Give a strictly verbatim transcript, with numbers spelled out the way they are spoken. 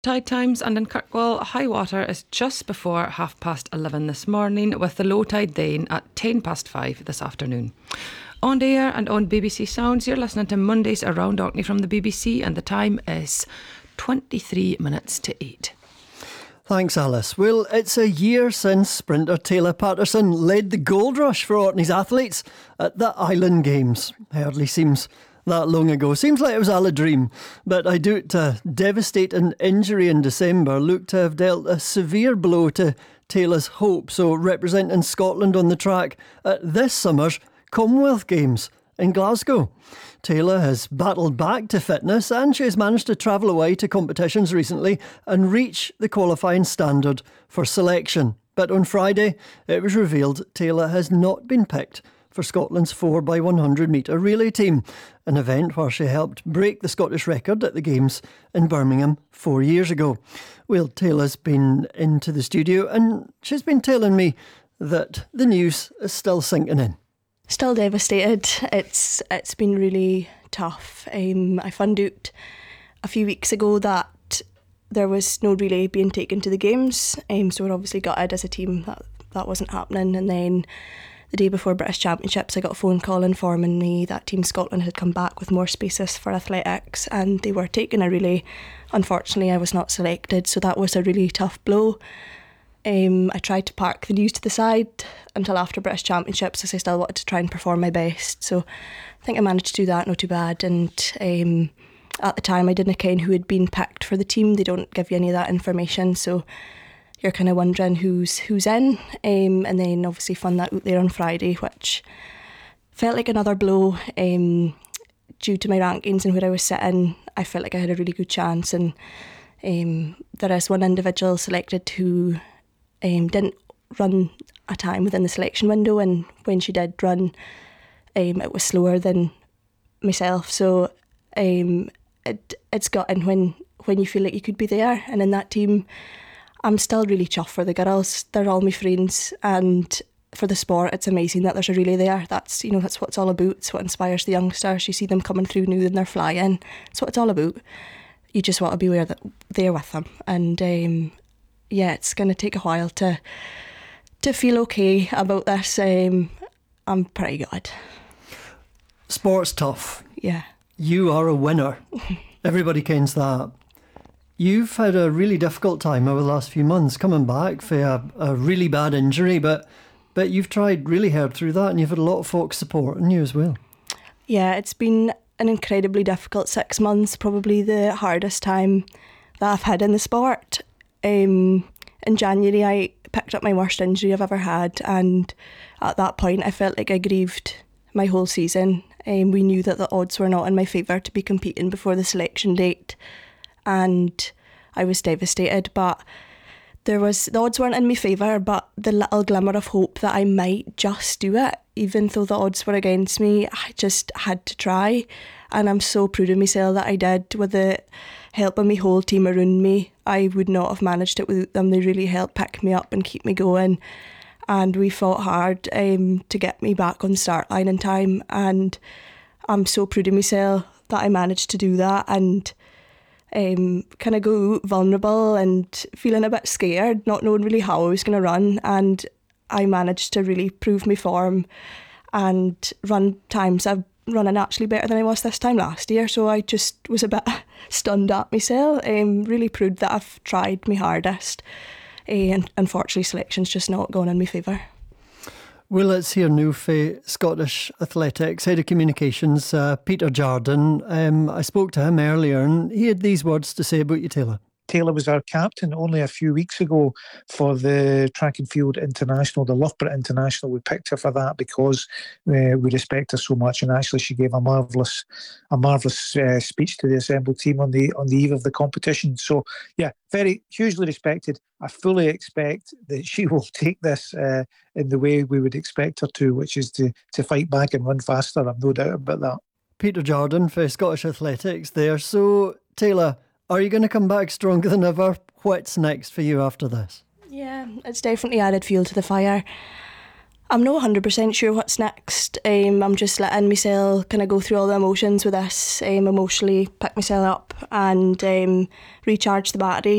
Tide times, and in Kirkwall, high water is just before half past eleven this morning, with the low tide then at ten past five this afternoon. On the air and on B B C Sounds, you're listening to Mondays Around Orkney from the B B C, and the time is twenty-three minutes to eight. Thanks, Alice. Well, it's a year since sprinter Taylor Patterson led the gold rush for Orkney's athletes at the Island Games. Hardly seems that long ago. Seems like it was all a dream, but I doubt a devastating injury in December looked to have dealt a severe blow to Taylor's hope. So representing Scotland on the track at this summer's Commonwealth Games in Glasgow. Taylor has battled back to fitness, and she has managed to travel away to competitions recently and reach the qualifying standard for selection. But on Friday it was revealed Taylor has not been picked for Scotland's four by one hundred metre relay team, an event where she helped break the Scottish record at the Games in Birmingham four years ago. Well, Taylor's been into the studio and she's been telling me that the news is still sinking in. Still devastated. It's It's been really tough. Um, I found out a few weeks ago that there was no relay being taken to the Games, um, so we're obviously gutted as a team that that wasn't happening. And then the day before British Championships, I got a phone call informing me that Team Scotland had come back with more spaces for athletics and they were taking a relay. Unfortunately, I was not selected, so that was a really tough blow. Um, I tried to park the news to the side until after British Championships, as I still wanted to try and perform my best. So I think I managed to do that, not too bad. And um, at the time, I didn't ken who had been picked for the team. They don't give you any of that information, so you're kind of wondering who's who's in, um, and then obviously found that out there on Friday, which felt like another blow. Um, due to my rankings and where I was sitting, I felt like I had a really good chance, and um, there is one individual selected who um, didn't run a time within the selection window, and when she did run, um, it was slower than myself, so um, it, it's gotten when, when you feel like you could be there, and in that team I'm still really chuffed for the girls. They're all my friends, and for the sport, it's amazing that there's a relay there. That's, you know, that's what it's all about. It's what inspires the youngsters. You see them coming through new and they're flying. It's what it's all about. You just want to be where there with them. And um, yeah, it's going to take a while to to feel okay about this. Um, I'm pretty good. Sport's tough. Yeah. You are a winner. Everybody kens that. You've had a really difficult time over the last few months coming back for a, a really bad injury, but but you've tried really hard through that, and you've had a lot of folks supporting you as well. Yeah, it's been an incredibly difficult six months, probably the hardest time that I've had in the sport. Um, in January, I picked up my worst injury I've ever had, and at that point I felt like I grieved my whole season. Um, we knew that the odds were not in my favour to be competing before the selection date, and I was devastated, but there was the odds weren't in my favour, but the little glimmer of hope that I might just do it, even though the odds were against me, I just had to try, and I'm so proud of myself that I did. With the help of my whole team around me, I would not have managed it without them. They really helped pick me up and keep me going, and we fought hard um, to get me back on the start line in time, and I'm so proud of myself that I managed to do that, and Um, kind of go vulnerable and feeling a bit scared, not knowing really how I was going to run, and I managed to really prove my form and run times I've running actually better than I was this time last year, so I just was a bit stunned at myself. Um, really proud that I've tried my hardest, uh, and unfortunately selection's just not gone in my favour. Well, let's hear new for Scottish Athletics, Head of Communications, uh, Peter Jardine. Um, I spoke to him earlier and he had these words to say about you, Taylor. Taylor was our captain only a few weeks ago for the Track and Field International, the Loughborough International. We picked her for that because uh, we respect her so much, and actually she gave a marvellous a marvellous uh, speech to the assembled team on the on the eve of the competition. So yeah, very hugely respected. I fully expect that she will take this uh, in the way we would expect her to, which is to, to fight back and run faster. I've no doubt about that. Peter Jardine for Scottish Athletics there. So Taylor, are you going to come back stronger than ever? What's next for you after this? Yeah, it's definitely added fuel to the fire. I'm not one hundred percent sure what's next. Um, I'm just letting myself kind of go through all the emotions with this, um, emotionally pick myself up and um, recharge the battery.